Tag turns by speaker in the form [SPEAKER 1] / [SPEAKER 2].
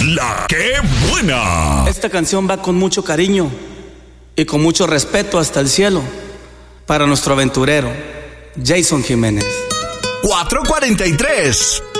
[SPEAKER 1] La que buena.
[SPEAKER 2] Esta canción va con mucho cariño y con mucho respeto hasta el cielo para nuestro aventurero, Jason Jiménez.
[SPEAKER 1] 443.